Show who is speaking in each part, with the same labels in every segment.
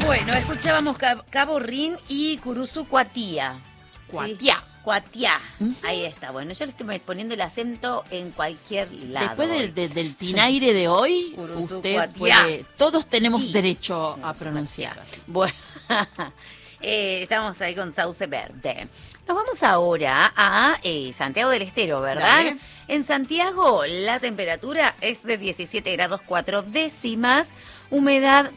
Speaker 1: Bueno, escuchábamos Cabo Rin y Curuzú Cuatía.
Speaker 2: Cuatía.
Speaker 1: ¿Sí? Cuatía. Ahí está. Bueno, yo le estoy poniendo el acento en cualquier lado.
Speaker 2: Después del tinaire de hoy,
Speaker 1: Curuzú
Speaker 2: usted
Speaker 1: Cuatía.
Speaker 2: puede... Todos tenemos derecho a pronunciar.
Speaker 1: Bueno, estamos ahí con Sauce Verde. Nos vamos ahora a Santiago del Estero, ¿verdad?
Speaker 2: Dale.
Speaker 1: En Santiago la temperatura es de 17 grados 4 décimas, humedad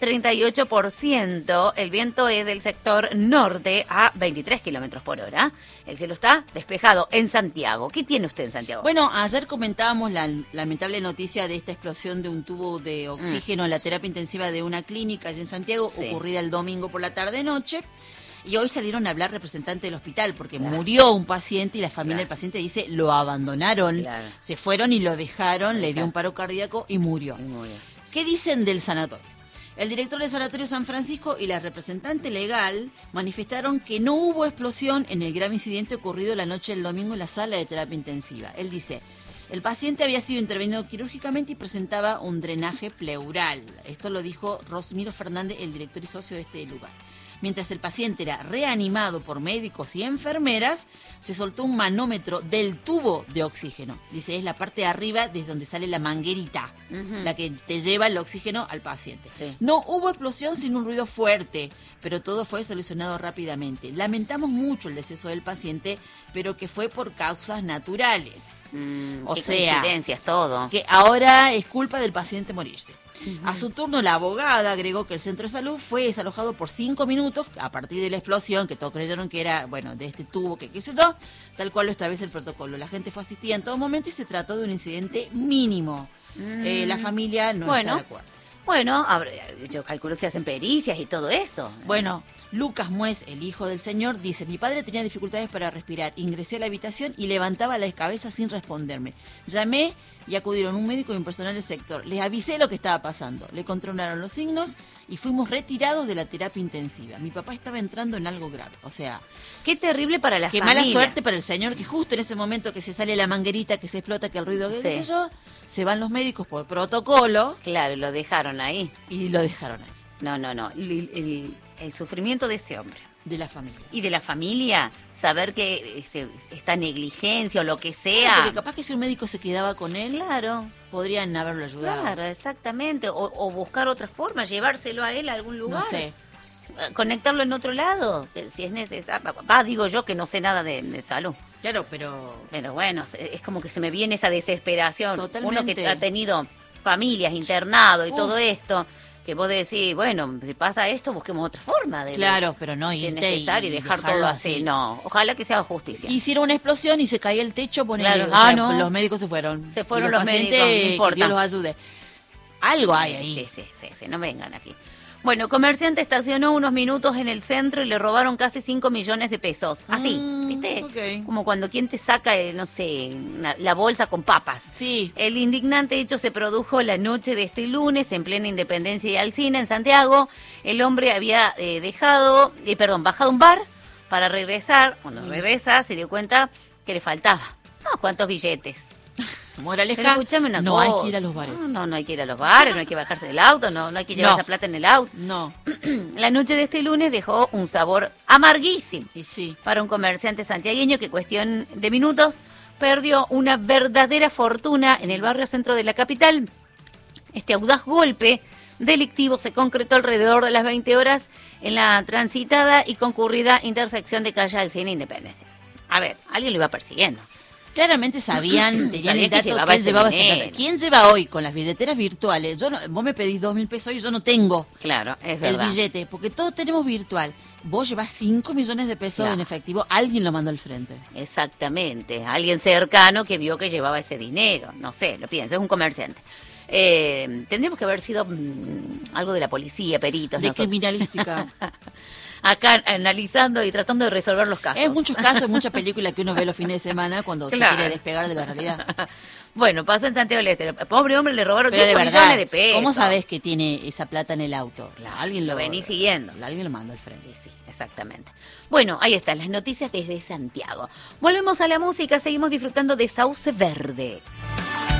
Speaker 1: 38%, el viento es del sector norte a 23 kilómetros por hora. El cielo está despejado en Santiago. ¿Qué tiene usted en Santiago?
Speaker 2: Bueno, ayer comentábamos la lamentable noticia de esta explosión de un tubo de oxígeno en la terapia intensiva de una clínica allá en Santiago,
Speaker 1: Sí.
Speaker 2: ocurrida el domingo por la tarde-noche. Y hoy salieron a hablar representantes del hospital porque murió un paciente y la familia del paciente dice lo abandonaron,
Speaker 1: Claro.
Speaker 2: se fueron y lo dejaron, le dio un paro cardíaco y murió.
Speaker 1: Muy bien.
Speaker 2: ¿Qué dicen del sanatorio? El director del Sanatorio San Francisco y la representante legal manifestaron que no hubo explosión en el grave incidente ocurrido la noche del domingo en la sala de terapia intensiva. Él dice, el paciente había sido intervenido quirúrgicamente y presentaba un drenaje pleural. Esto lo dijo Rosmiro Fernández, el director y socio de este lugar. Mientras el paciente era reanimado por médicos y enfermeras, se soltó un manómetro del tubo de oxígeno. Dice, es la parte de arriba desde donde sale la manguerita, la que te lleva el oxígeno al paciente.
Speaker 1: Sí.
Speaker 2: No hubo explosión sin un ruido fuerte, pero todo fue solucionado rápidamente. Lamentamos mucho el deceso del paciente, pero que fue por causas naturales. O
Speaker 1: qué
Speaker 2: sea,
Speaker 1: coincidencias, todo.
Speaker 2: que ahora es culpa del paciente morirse. A su turno, la abogada agregó que el centro de salud fue desalojado por 5 minutos a partir de la explosión, que todos creyeron que era, bueno, de este tubo, que qué sé yo, tal cual lo establece el protocolo. La gente fue asistida en todo momento y se trató de un incidente mínimo. La familia no está de acuerdo.
Speaker 1: Bueno, yo calculo que se hacen pericias y todo eso.
Speaker 2: Bueno, Lucas Muez, el hijo del señor, dice, mi padre tenía dificultades para respirar, ingresé a la habitación y levantaba la cabeza sin responderme. Llamé y acudieron un médico y un personal del sector. Les avisé lo que estaba pasando, le controlaron los signos y fuimos retirados de la terapia intensiva. Mi papá estaba entrando en algo grave, o sea...
Speaker 1: Qué terrible para la
Speaker 2: Qué
Speaker 1: familia.
Speaker 2: mala suerte para el señor que justo en ese momento que se sale la manguerita, que se explota, que el ruido, que qué sé yo, se van los médicos por protocolo
Speaker 1: Claro, lo dejaron ahí.
Speaker 2: y lo dejaron ahí,
Speaker 1: No. El sufrimiento de ese hombre
Speaker 2: de la familia.
Speaker 1: y de la familia, saber que esta negligencia o lo que sea.
Speaker 2: Porque capaz que si un médico se quedaba con él,
Speaker 1: Claro,
Speaker 2: podrían haberlo ayudado.
Speaker 1: claro, exactamente. O buscar otra forma, llevárselo a él a algún lugar.
Speaker 2: No sé.
Speaker 1: Conectarlo en otro lado, si es necesario. Digo yo que no sé nada de salud.
Speaker 2: Claro, pero
Speaker 1: Bueno, es como que se me viene esa desesperación.
Speaker 2: Totalmente.
Speaker 1: Uno que ha tenido familias, internado y
Speaker 2: Uf.
Speaker 1: todo esto, que vos decís, bueno, si pasa esto, busquemos otra forma de
Speaker 2: claro, pero no
Speaker 1: si es
Speaker 2: irte
Speaker 1: necesario y dejar
Speaker 2: dejarlo
Speaker 1: todo así. No, ojalá que sea justicia.
Speaker 2: Hicieron una explosión y se caía el techo, ponele,
Speaker 1: Claro.
Speaker 2: o sea,
Speaker 1: No.
Speaker 2: los médicos se fueron.
Speaker 1: Se fueron
Speaker 2: Y
Speaker 1: los
Speaker 2: pacientes,
Speaker 1: médicos, no importa.
Speaker 2: que Dios los ayude. Algo hay ahí.
Speaker 1: Sí, no vengan aquí. Bueno, comerciante estacionó unos minutos en el centro y le robaron casi 5 millones de pesos. Así, ¿viste?
Speaker 2: Ok.
Speaker 1: Como cuando quien te saca, no sé, la bolsa con papas.
Speaker 2: Sí.
Speaker 1: El indignante hecho se produjo la noche de este lunes en plena Independencia y Alsina, en Santiago. El hombre había bajado a un bar para regresar. Cuando regresa se dio cuenta que le faltaba cuántos billetes.
Speaker 2: Moraleja,
Speaker 1: Pero escúchame una
Speaker 2: no
Speaker 1: cosa.
Speaker 2: hay que ir a los bares.
Speaker 1: No hay que ir a los bares, no hay que bajarse del auto, no hay que llevar
Speaker 2: No.
Speaker 1: esa plata en el auto.
Speaker 2: No,
Speaker 1: La noche de este lunes dejó un sabor amarguísimo
Speaker 2: y sí.
Speaker 1: para un comerciante santiagueño que, cuestión de minutos, perdió una verdadera fortuna en el barrio centro de la capital. Este audaz golpe delictivo se concretó alrededor de las 20 horas en la transitada y concurrida intersección de calle Alsina e Independencia. A ver, alguien lo iba persiguiendo.
Speaker 2: Claramente sabían, tenían
Speaker 1: Sabía
Speaker 2: el
Speaker 1: que
Speaker 2: dato
Speaker 1: llevaba
Speaker 2: que él
Speaker 1: ese
Speaker 2: llevaba esa
Speaker 1: dinero.
Speaker 2: plata. ¿Quién lleva hoy con las billeteras virtuales? Vos me pedís 2.000 pesos y yo no tengo
Speaker 1: Claro, es
Speaker 2: el
Speaker 1: verdad.
Speaker 2: billete, porque todos tenemos virtual. Vos llevás 5 millones de pesos
Speaker 1: Claro.
Speaker 2: en efectivo, alguien lo mandó al frente.
Speaker 1: Exactamente, alguien cercano que vio que llevaba ese dinero, no sé, lo pienso, es un comerciante. Tendríamos que haber sido algo de la policía, peritos.
Speaker 2: De
Speaker 1: nosotros.
Speaker 2: criminalística.
Speaker 1: Acá analizando y tratando de resolver los casos.
Speaker 2: Es muchos casos, muchas películas que uno ve los fines de semana cuando
Speaker 1: Claro.
Speaker 2: se quiere despegar de la realidad.
Speaker 1: Bueno, pasó en Santiago del Estero. El pobre hombre le robaron
Speaker 2: Pero de
Speaker 1: 5
Speaker 2: verdad,
Speaker 1: millones de pesos.
Speaker 2: ¿cómo sabés que tiene esa plata en el auto?
Speaker 1: Claro,
Speaker 2: Alguien
Speaker 1: lo venís siguiendo.
Speaker 2: Alguien lo mandó al frente.
Speaker 1: Sí, exactamente. Bueno, ahí están las noticias desde Santiago. Volvemos a la música, seguimos disfrutando de Sauce Verde.